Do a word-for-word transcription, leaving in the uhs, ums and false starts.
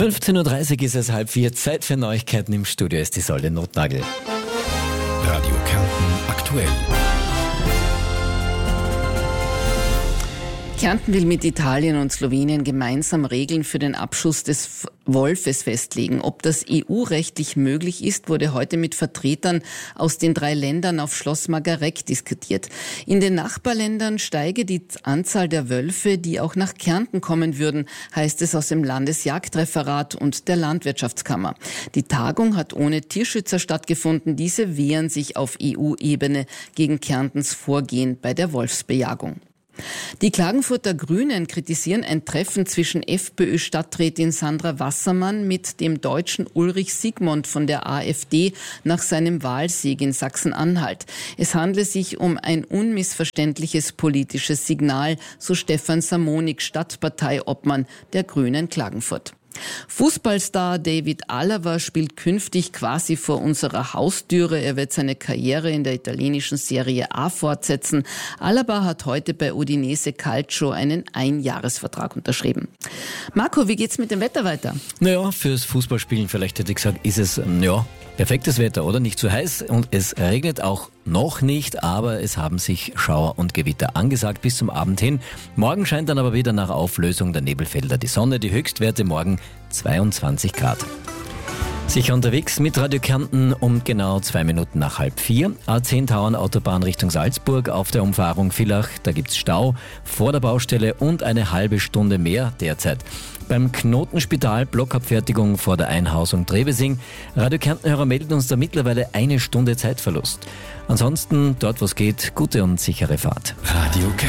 fünfzehn Uhr dreißig ist es halb vier, Zeit für Neuigkeiten. Im Studio ist die Solde Notnagel. Radio Kärnten aktuell. Kärnten will mit Italien und Slowenien gemeinsam Regeln für den Abschuss des Wolfes festlegen. Ob das E U-rechtlich möglich ist, wurde heute mit Vertretern aus den drei Ländern auf Schloss Magareck diskutiert. In den Nachbarländern steige die Anzahl der Wölfe, die auch nach Kärnten kommen würden, heißt es aus dem Landesjagdreferat und der Landwirtschaftskammer. Die Tagung hat ohne Tierschützer stattgefunden. Diese wehren sich auf E U-Ebene gegen Kärntens Vorgehen bei der Wolfsbejagung. Die Klagenfurter Grünen kritisieren ein Treffen zwischen FPÖ-Stadträtin Sandra Wassermann mit dem Deutschen Ulrich Siegmund von der AfD nach seinem Wahlsieg in Sachsen-Anhalt. Es handle sich um ein unmissverständliches politisches Signal, so Stefan Samonik, Stadtparteiobmann der Grünen Klagenfurt. Fußballstar David Alaba spielt künftig quasi vor unserer Haustüre. Er wird seine Karriere in der italienischen Serie A fortsetzen. Alaba hat heute bei Udinese Calcio einen Einjahresvertrag unterschrieben. Marco, wie geht's mit dem Wetter weiter? Naja, fürs Fußballspielen vielleicht hätte ich gesagt, ist es, ja, perfektes Wetter, oder? Nicht zu heiß und es regnet auch noch nicht, aber es haben sich Schauer und Gewitter angesagt bis zum Abend hin. Morgen scheint dann aber wieder nach Auflösung der Nebelfelder die Sonne. Die Höchstwerte morgen zweiundzwanzig Grad. Sicher unterwegs mit Radio Kärnten um genau zwei Minuten nach halb vier. A zehn Tauern Autobahn Richtung Salzburg auf der Umfahrung Villach. Da gibt's Stau vor der Baustelle und eine halbe Stunde mehr derzeit. Beim Knotenspital Blockabfertigung vor der Einhausung Trevesing. Radio Kärnten-Hörer melden uns da mittlerweile eine Stunde Zeitverlust. Ansonsten, dort wo es geht, gute und sichere Fahrt. Radio Kärnten.